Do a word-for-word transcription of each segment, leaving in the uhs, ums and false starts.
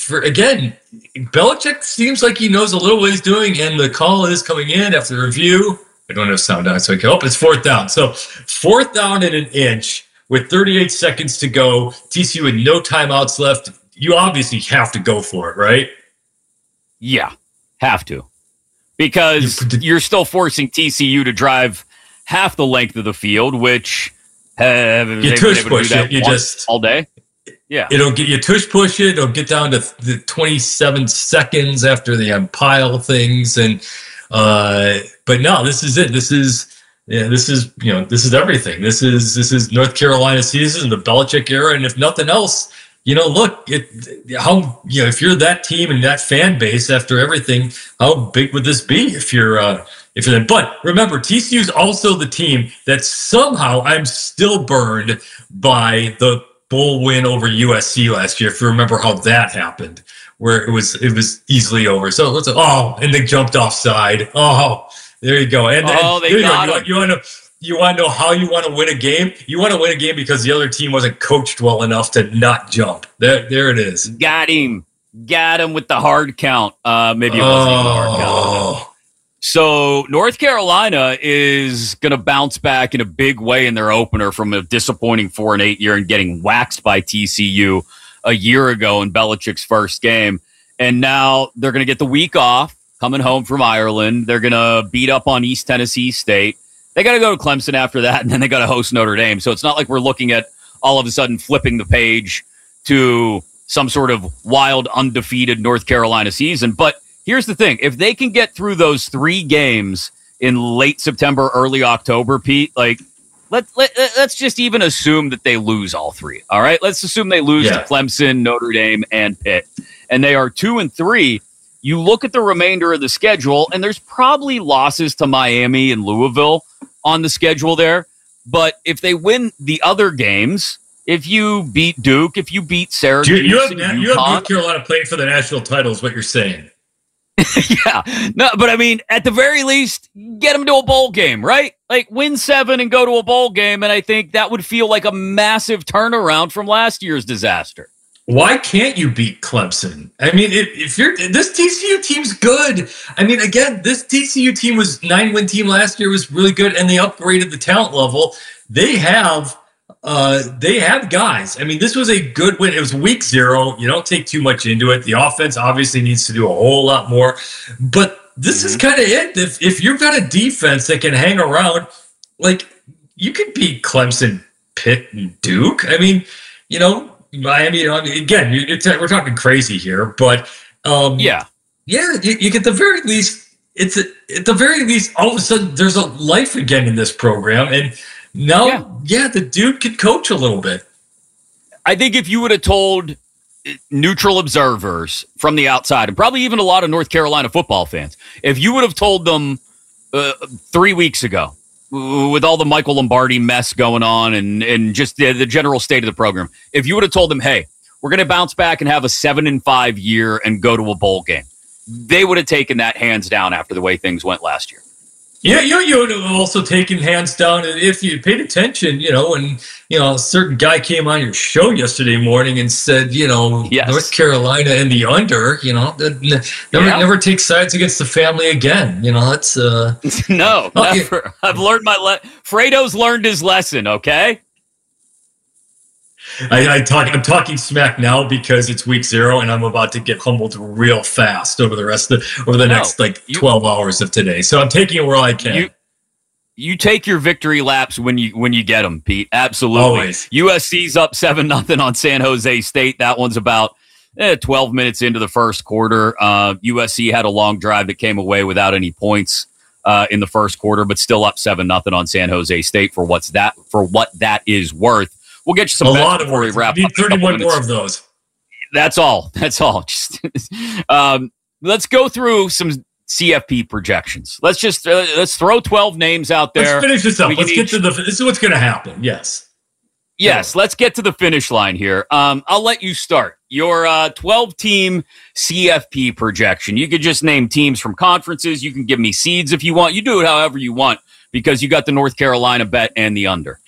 for again, Belichick seems like he knows a little what he's doing, and the call is coming in after review. I don't have sound on, so I can hope it's fourth down. So fourth down and an inch with thirty-eight seconds to go. T C U with no timeouts left. You obviously have to go for it, right? Yeah, have to. Because you're still forcing T C U to drive half the length of the field, which uh, you tush push it. You just all day. Yeah, it'll get you tush push it. It'll get down to the twenty-seven seconds after the umpile things, and uh, but no, this is it. This is yeah, this is you know this is everything. This is this is North Carolina season, the Belichick era, and if nothing else, you know, look, it how you know if you're that team and that fan base after everything, how big would this be if you're uh, if you're? But remember, T C U is also the team that somehow I'm still burned by the bowl win over U S C last year. If you remember how that happened, where it was it was easily over. So let's oh, and they jumped offside. Oh, there you go. And, oh, and they got you, him. you, you want to. You want to know how you want to win a game? You want to win a game because the other team wasn't coached well enough to not jump. There, there it is. Got him. Got him with the hard count. Uh, maybe it wasn't oh. even the hard count. So North Carolina is going to bounce back in a big way in their opener from a disappointing four and eight year and getting waxed by T C U a year ago in Belichick's first game. And now they're going to get the week off coming home from Ireland. They're going to beat up on East Tennessee State. They got to go to Clemson after that, and then they got to host Notre Dame. So it's not like we're looking at all of a sudden flipping the page to some sort of wild, undefeated North Carolina season. But here's the thing. If they can get through those three games in late September, early October, Pete, like, let, let, let's just even assume that they lose all three. All right? Let's assume they lose yeah. to Clemson, Notre Dame, and Pitt. And they are two and three. You look at the remainder of the schedule, and there's probably losses to Miami and Louisville on the schedule there. But if they win the other games, if you beat Duke, if you beat Syracuse, you, you, have, and you have North Carolina playing for the national title is what you're saying. yeah. No, but I mean, at the very least, get them to a bowl game, right? Like, win seven and go to a bowl game, and I think that would feel like a massive turnaround from last year's disaster. Why can't you beat Clemson? I mean, if, if you're this T C U team's good. I mean, again, this T C U team was nine-win team last year, was really good, and they upgraded the talent level. They have, uh, they have guys. I mean, this was a good win. It was week zero. You don't take too much into it. The offense obviously needs to do a whole lot more, but this mm-hmm. is kind of it. If if you've got a defense that can hang around, like you could beat Clemson, Pitt, and Duke. I mean, you know. Miami, I mean, again, it's, we're talking crazy here, but um, yeah, yeah, you, you get the very least. It's a, at the very least, all of a sudden, there's a life again in this program, and now, yeah, yeah the dude could coach a little bit. I think if you would have told neutral observers from the outside, and probably even a lot of North Carolina football fans, if you would have told them uh, three weeks ago, with all the Michael Lombardi mess going on and, and just the, the general state of the program, if you would have told them, hey, we're going to bounce back and have a seven and five year and go to a bowl game, they would have taken that hands down after the way things went last year. Yeah, you, you would have also taken hands down if you paid attention, you know, and, you know, a certain guy came on your show yesterday morning and said, you know, yes. North Carolina and the under, you know, never, yeah. never take sides against the family again. You know, it's uh no, oh, never. Yeah. I've learned my le- Fredo's learned his lesson. Okay. I, I talk, I'm talking smack now because it's week zero and I'm about to get humbled real fast over the rest of the, over the no, next like you, twelve hours of today. So I'm taking it where I can. You, you take your victory laps when you when you get them, Pete. Absolutely. Always. U S C's up seven nothing on San Jose State. That one's about eh, twelve minutes into the first quarter. Uh, U S C had a long drive that came away without any points uh, in the first quarter, but still up seven nothing on San Jose State for what's that for what that is worth. We'll get you some a lot of before we wrap we need up. thirty-one more of those. That's all. That's all. Just um, let's go through some C F P projections. Let's just uh, let's throw twelve names out there. Let's finish this up. We let's get each... to the. This is what's going to happen. Yes. Yes. Let's get to the finish line here. Um, I'll let you start your uh, twelve-team C F P projection. You could just name teams from conferences. You can give me seeds if you want. You do it however you want because you got the North Carolina bet and the under.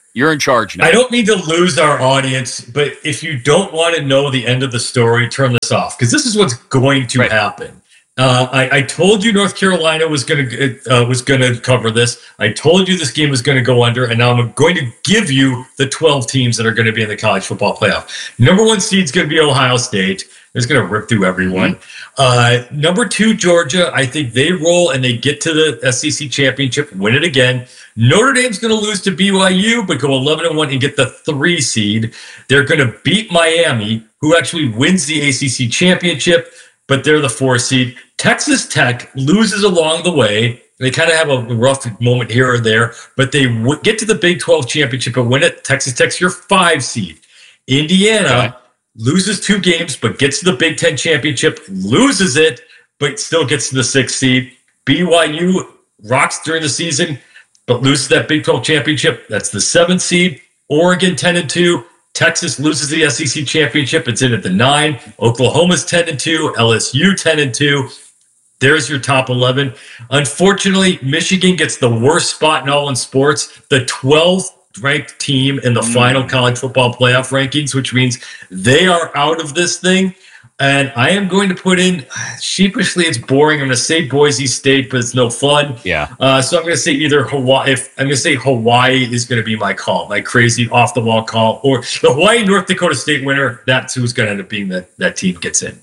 You're in charge now. I don't mean to lose our audience, but if you don't want to know the end of the story, turn this off, because this is what's going to right. happen. Uh, I, I told you North Carolina was going to uh, was going to cover this. I told you this game was going to go under, and now I'm going to give you the twelve teams that are going to be in the college football playoff. Number one seed is going to be Ohio State. It's going to rip through everyone. Mm-hmm. Uh, number two, Georgia. I think they roll and they get to the S E C championship, win it again. Notre Dame's going to lose to B Y U, but go eleven and one and get the three seed. They're going to beat Miami, who actually wins the A C C championship, but they're the four seed. Texas Tech loses along the way. They kind of have a rough moment here or there, but they w- get to the Big twelve championship and win it. Texas Tech's your five seed. Indiana okay. loses two games, but gets to the Big Ten championship, loses it, but still gets to the sixth seed. B Y U rocks during the season, but loses that Big twelve championship. That's the seventh seed. Oregon ten and two. Texas loses the S E C championship. It's in at the nine. Oklahoma's ten and two. L S U ten and two. There's your top eleven. Unfortunately, Michigan gets the worst spot in all in sports. The twelfth ranked team in the mm. final college football playoff rankings, which means they are out of this thing. And I am going to put in, sheepishly, it's boring. I'm going to say Boise State, but it's no fun. Yeah. Uh, so I'm going to say either Hawaii. If I'm going to say Hawaii is going to be my call, my crazy off the wall call, or the Hawaii North Dakota State winner. That's who's going to end up being that that team gets in.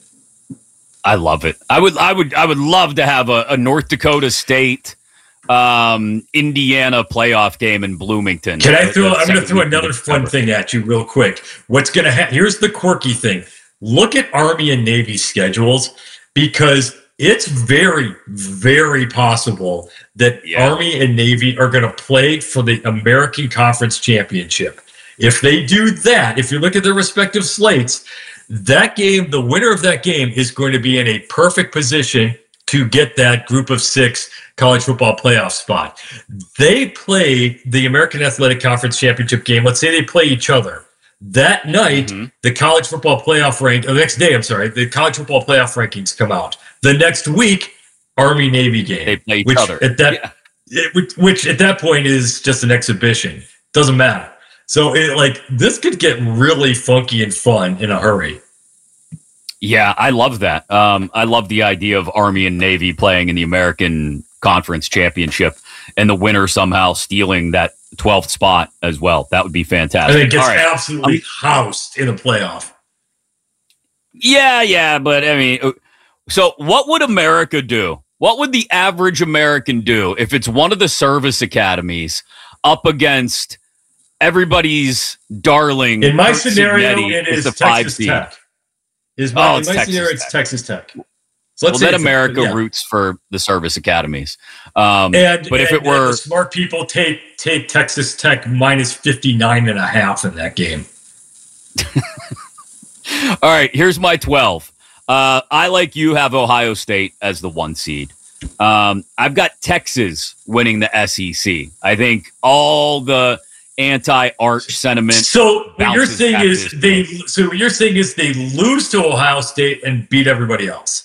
I love it. I would, I would, I would love to have a, a North Dakota State, um, Indiana playoff game in Bloomington. Can I throw? I'm going to throw another fun thing at you real quick. What's going to happen? Here's the quirky thing. Look at Army and Navy schedules, because it's very, very possible that yeah. Army and Navy are going to play for the American Conference Championship. If they do that, if you look at their respective slates, that game, the winner of that game is going to be in a perfect position to get that group of six college football playoff spot. They play the American Athletic Conference Championship game. Let's say they play each other. That night, mm-hmm. the college football playoff rank, or the next day, I'm sorry, the college football playoff rankings come out. The next week, Army Navy game. They play each which other. At that, yeah. it, which, which at that point is just an exhibition. Doesn't matter. So, it, like, this could get really funky and fun in a hurry. Yeah, I love that. Um, I love the idea of Army and Navy playing in the American Conference Championship and the winner somehow stealing that twelfth spot as well. That would be fantastic. And it gets right. absolutely um, housed in a playoff. Yeah, yeah, but I mean, so what would America do? What would the average American do if it's one of the service academies up against everybody's darling? In my scenario, it is Texas Tech. Is my, oh, in my Texas scenario, Tech. it's Texas Tech. So let's well, say then America yeah. roots for the service academies. Um, and, but if and, it were the smart people, take take Texas Tech minus fifty-nine and a half in that game. All right, here's my twelve. Uh, I, like you, have Ohio State as the one seed. Um, I've got Texas winning the S E C. I think all the anti-arch sentiment. So what you're saying is they. So what you're saying is they lose to Ohio State and beat everybody else.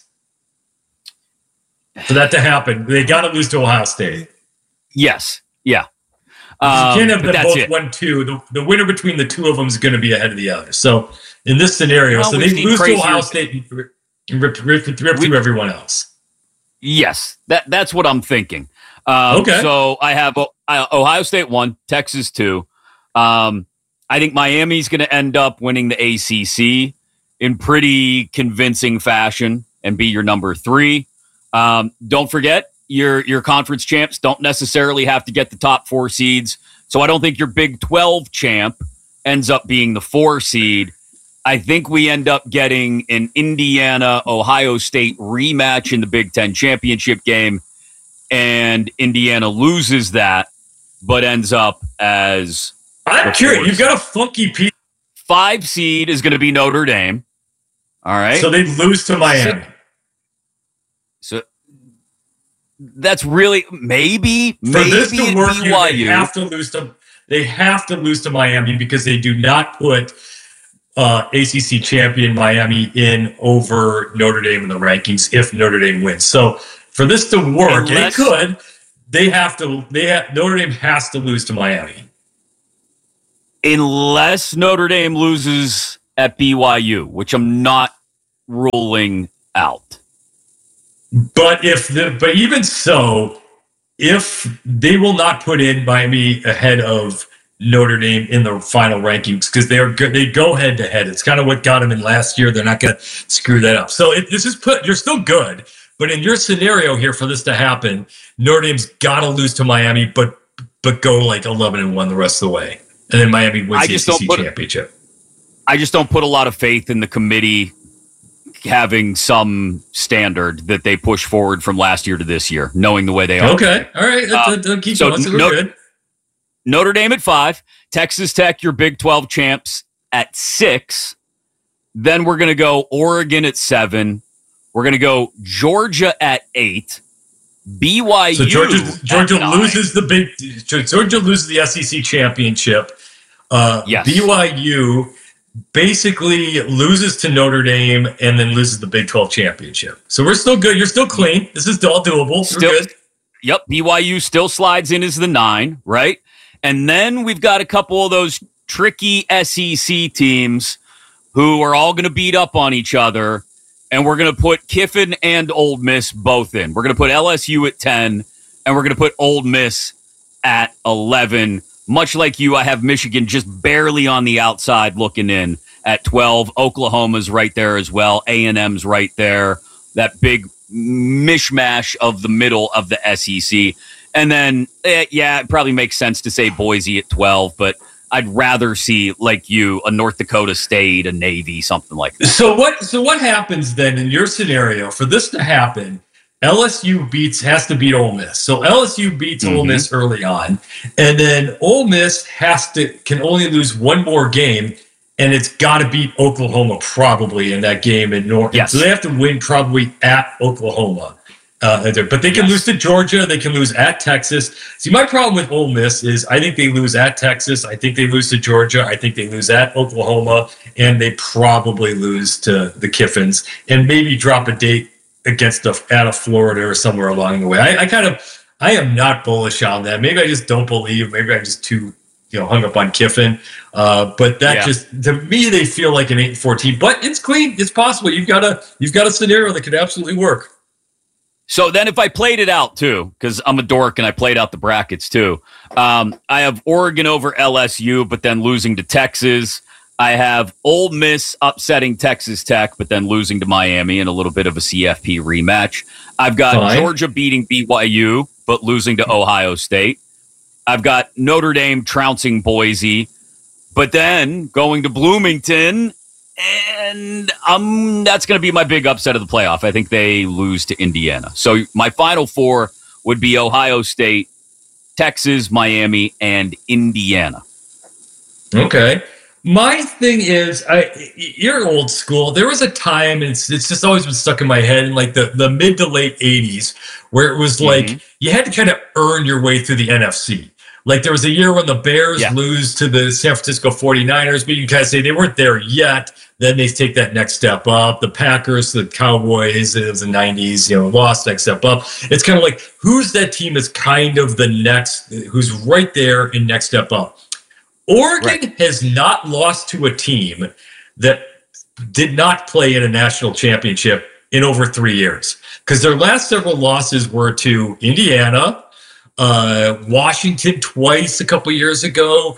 For that to happen, they got to lose to Ohio State. Yes. Yeah. Um, you can't have them both it. one two. The, the winner between the two of them is going to be ahead of the other. So in this scenario, well, so they lose to Ohio State and rip, rip, rip, rip through everyone else. Yes, that that's what I'm thinking. Um, okay. So I have uh, Ohio State one, Texas two. Um, I think Miami's going to end up winning the A C C in pretty convincing fashion and be your number three. Um, don't forget, your your conference champs don't necessarily have to get the top four seeds. So I don't think your Big twelve champ ends up being the four seed. I think we end up getting an Indiana-Ohio State rematch in the Big Ten championship game, and Indiana loses that, but ends up as... I'm curious. You've got a funky piece. Five seed is going to be Notre Dame. All right. So they lose to Miami. So that's really maybe For maybe this to work B Y U. Here, they have to lose to they have to lose to Miami because they do not put uh, A C C champion Miami in over Notre Dame in the rankings if Notre Dame wins. So for this to work, Unless, it could. They have to. They have, Notre Dame has to lose to Miami. Unless Notre Dame loses at B Y U, which I'm not ruling out. But if the but even so, if they will not put in Miami ahead of Notre Dame in the final rankings because they are good, they go head to head. It's kind of what got them in last year. They're not going to screw that up. So it, this is put. You're still good, but in your scenario here, for this to happen, Notre Dame's got to lose to Miami, but but go like eleven and one the rest of the way, and then Miami wins the A C C championship. I just don't put a lot of faith in the committee having some standard that they push forward from last year to this year, knowing the way they are. Okay, all right, uh, don't keep so going. So we're no, good. Notre Dame at five, Texas Tech, your Big twelve champs, at six. Then we're going to go Oregon at seven. We're going to go Georgia at eight. B Y U. So Georgia, Georgia at loses the big. Georgia loses the S E C championship. Uh, yes. B Y U basically loses to Notre Dame and then loses the Big twelve championship. So we're still good. You're still clean. This is all doable. Still, we're good. Yep. B Y U still slides in as the nine, right? And then we've got a couple of those tricky S E C teams who are all going to beat up on each other. And we're going to put Kiffin and Ole Miss both in. We're going to put L S U at ten, and we're going to put Ole Miss at eleven. Much like you, I have Michigan just barely on the outside looking in at twelve. Oklahoma's right there as well. A and M's right there. That big mishmash of the middle of the S E C. And then, eh, yeah, it probably makes sense to say Boise at twelve, but I'd rather see, like you, a North Dakota State, a Navy, something like that. So what? So what happens then in your scenario for this to happen? L S U beats has to beat Ole Miss. So L S U beats mm-hmm. Ole Miss early on, and then Ole Miss has to can only lose one more game, and it's got to beat Oklahoma probably in that game in North. Yes. So they have to win probably at Oklahoma. Uh, but they can yes. lose to Georgia. They can lose at Texas. See, my problem with Ole Miss is I think they lose at Texas. I think they lose to Georgia. I think they lose at Oklahoma. And they probably lose to the Kiffins and maybe drop a date against a, at a Florida or somewhere along the way. I, I kind of, I am not bullish on that. Maybe I just don't believe. Maybe I'm just too, you know, hung up on Kiffin. Uh, but that yeah. just, to me, they feel like an eight and fourteen. But it's clean. It's possible. You've got a, you've got a scenario that could absolutely work. So then if I played it out too, because I'm a dork and I played out the brackets too, um, I have Oregon over L S U, but then losing to Texas. I have Ole Miss upsetting Texas Tech, but then losing to Miami in a little bit of a C F P rematch. I've got Fine. Georgia beating B Y U, but losing to Ohio State. I've got Notre Dame trouncing Boise, but then going to Bloomington. And um, that's going to be my big upset of the playoff. I think they lose to Indiana. So my final four would be Ohio State, Texas, Miami, and Indiana. Okay. My thing is, I you're old school. There was a time, and it's, it's just always been stuck in my head, in like the, the mid to late eighties, where it was like mm-hmm. you had to kind of earn your way through the N F C. Like there was a year when the Bears yeah. lose to the San Francisco forty-niners, but you can kind of say they weren't there yet. Then they take that next step up. The Packers, the Cowboys, it was the nineties, you know, lost next step up. It's kind of like, who's that team is kind of the next, who's right there in next step up. Oregon right. has not lost to a team that did not play in a national championship in over three years. Because their last several losses were to Indiana, uh, Washington twice a couple years ago,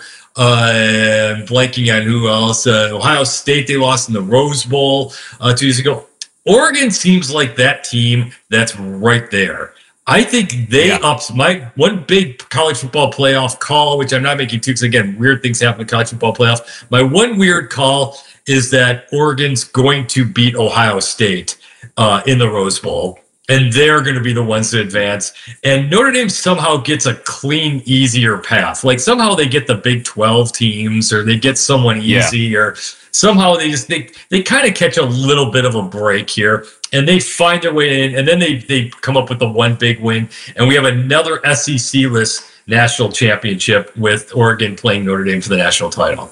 Uh, blanking on who else. Uh, Ohio State, they lost in the Rose Bowl uh, two years ago. Oregon seems like that team that's right there. I think they yeah. ups my one big college football playoff call, which I'm not making too, because again, weird things happen in college football playoff. My one weird call is that Oregon's going to beat Ohio State uh, in the Rose Bowl. And they're going to be the ones to advance. And Notre Dame somehow gets a clean, easier path. Like somehow they get the Big twelve teams, or they get someone easy, yeah. or somehow they just they they kind of catch a little bit of a break here, and they find their way in. And then they they come up with the one big win, and we have another S E C-less national championship with Oregon playing Notre Dame for the national title.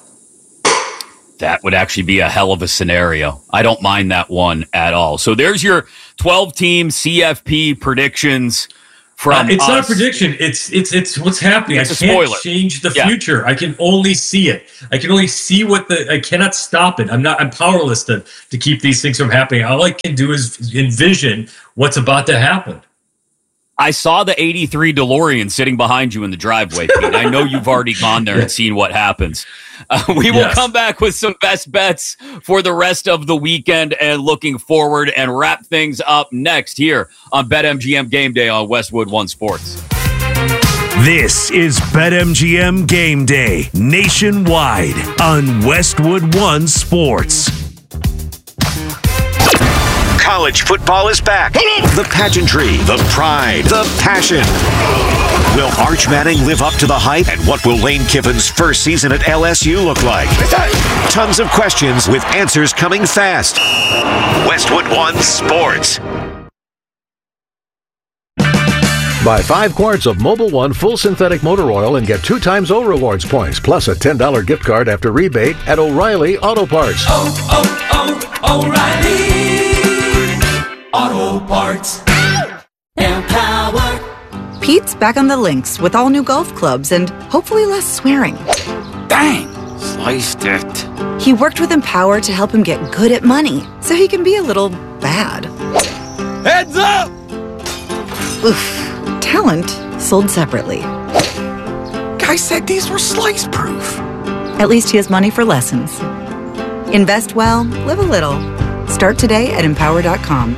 That would actually be a hell of a scenario. I don't mind that one at all. So there's your twelve-team C F P predictions from uh, it's us. not a prediction. It's it's it's what's happening. It's I a can't spoiler. change the Yeah. future. I can only see it. I can only see what the. I cannot stop it. I'm not. I'm powerless to to keep these things from happening. All I can do is envision what's about to happen. I saw the eighty-three DeLorean sitting behind you in the driveway, Pete. I know you've already gone there and seen what happens. Uh, we will Yes. come back with some best bets for the rest of the weekend and looking forward and wrap things up next here on BetMGM Game Day on Westwood One Sports. This is BetMGM Game Day nationwide on Westwood One Sports. College football is back. The pageantry, the pride, the passion. Will Arch Manning live up to the hype? And what will Lane Kiffin's first season at L S U look like? Tons of questions with answers coming fast. Westwood One Sports. Buy five quarts of Mobil One full synthetic motor oil and get two times O Rewards points, plus a ten dollars gift card after rebate at O'Reilly Auto Parts. Oh, oh, oh, O'Reilly Auto Parts. Empower. Pete's back on the links with all new golf clubs and hopefully less swearing. Dang, sliced it. He worked with Empower to help him get good at money so he can be a little bad. Heads up! Oof. Talent sold separately. Guy said these were slice proof. At least he has money for lessons. Invest well, live a little. Start today at empower dot com.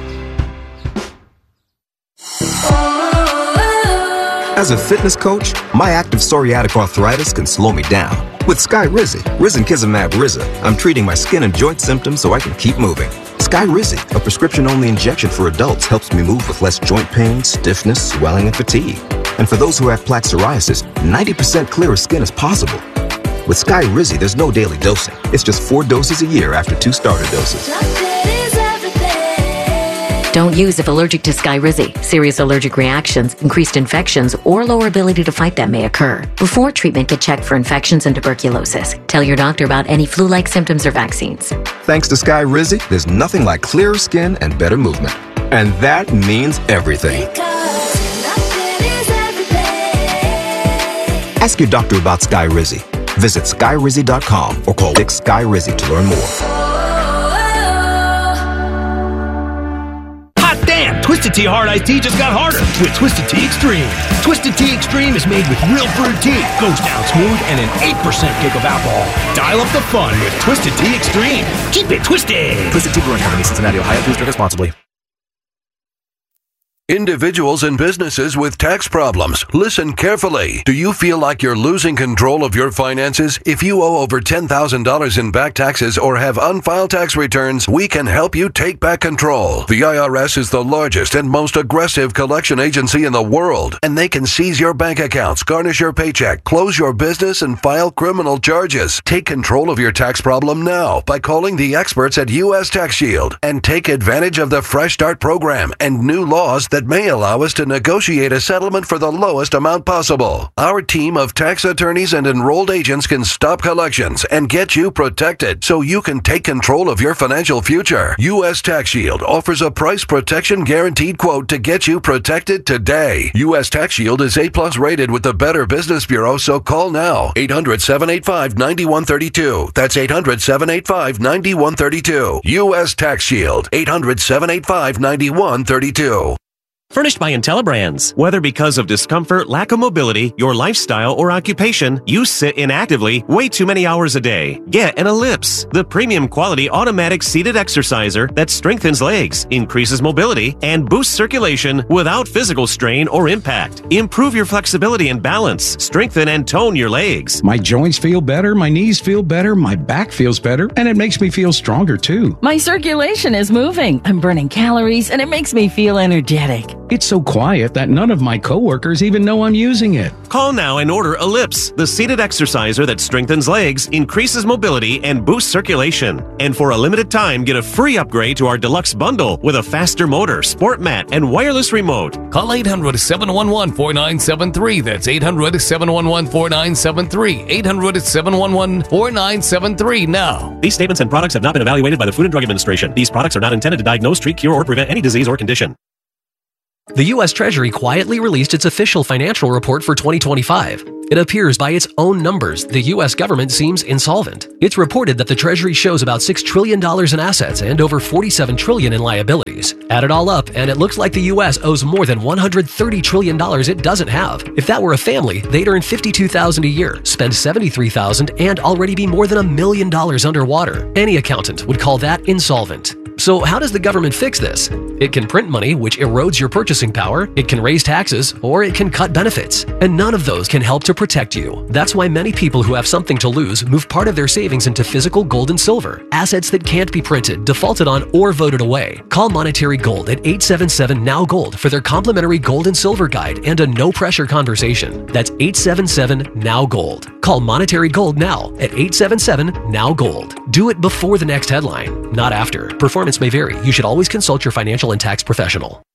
As a fitness coach, my active psoriatic arthritis can slow me down. With Skyrizi, Risankizumab Riza, I'm treating my skin and joint symptoms so I can keep moving. Skyrizi, a prescription-only injection for adults, helps me move with less joint pain, stiffness, swelling, and fatigue. And for those who have plaque psoriasis, ninety percent clearer skin is possible. With Skyrizi, there's no daily dosing. It's just four doses a year after two starter doses. Don't use if allergic to Skyrizi. Serious allergic reactions, increased infections, or lower ability to fight them may occur. Before treatment, get checked for infections and tuberculosis. Tell your doctor about any flu-like symptoms or vaccines. Thanks to Skyrizi, there's nothing like clearer skin and better movement. And that means everything. Ask your doctor about Skyrizi. Visit Skyrizi dot com or call Dick Skyrizi to learn more. Damn, Twisted Tea Hard Iced Tea just got harder with Twisted Tea Extreme. Twisted Tea Extreme is made with real brewed tea, goes down smooth, and an eight percent kick of alcohol. Dial up the fun with Twisted Tea Extreme. Keep it twisted. Twisted Tea Brewing Company, Cincinnati, Ohio. Please drink responsibly. Individuals and businesses with tax problems, listen carefully. Do you feel like you're losing control of your finances? If you owe over ten thousand dollars in back taxes or have unfiled tax returns, we can help you take back control. The I R S is the largest and most aggressive collection agency in the world, and they can seize your bank accounts, garnish your paycheck, close your business, and file criminal charges. Take control of your tax problem now by calling the experts at U S Tax Shield and take advantage of the Fresh Start program and new laws that may allow us to negotiate a settlement for the lowest amount possible. Our team of tax attorneys and enrolled agents can stop collections and get you protected so you can take control of your financial future. U S Tax Shield offers a price protection guaranteed quote to get you protected today. U S Tax Shield is A plus rated with the Better Business Bureau, so call now. eight hundred, seven eight five, nine one three two. That's eight hundred, seven eight five, nine one three two. U S Tax Shield. eight hundred, seven eight five, nine one three two. Furnished by IntelliBrands. Whether because of discomfort, lack of mobility, your lifestyle, or occupation, you sit inactively way too many hours a day. Get an Ellipse, the premium quality automatic seated exerciser that strengthens legs, increases mobility, and boosts circulation without physical strain or impact. Improve your flexibility and balance. Strengthen and tone your legs. My joints feel better, my knees feel better, my back feels better, and it makes me feel stronger too. My circulation is moving. I'm burning calories, and it makes me feel energetic. It's so quiet that none of my coworkers even know I'm using it. Call now and order Ellipse, the seated exerciser that strengthens legs, increases mobility, and boosts circulation. And for a limited time, get a free upgrade to our deluxe bundle with a faster motor, sport mat, and wireless remote. Call eight hundred, seven one one, four nine seven three. That's eight hundred, seven one one, four nine seven three. eight hundred, seven one one, four nine seven three now. These statements and products have not been evaluated by the Food and Drug Administration. These products are not intended to diagnose, treat, cure, or prevent any disease or condition. The U S Treasury quietly released its official financial report for twenty twenty-five. It appears by its own numbers, the U S government seems insolvent. It's reported that the Treasury shows about six trillion dollars in assets and over forty-seven trillion dollars in liabilities. Add it all up, and it looks like the U S owes more than one hundred thirty trillion dollars it doesn't have. If that were a family, they'd earn fifty-two thousand dollars a year, spend seventy-three thousand dollars, and already be more than a million dollars underwater. Any accountant would call that insolvent. So how does the government fix this? It can print money, which erodes your purchasing power, it can raise taxes, or it can cut benefits. And none of those can help to protect you. That's why many people who have something to lose move part of their savings into physical gold and silver, assets that can't be printed, defaulted on, or voted away. Call Monetary Gold at eight seven seven N O W Gold for their complimentary gold and silver guide and a no-pressure conversation. That's eight seven seven N O W Gold. Call Monetary Gold now at eight seven seven N O W Gold. Do it before the next headline, not after. Performance may vary. You should always consult your financial and tax professional.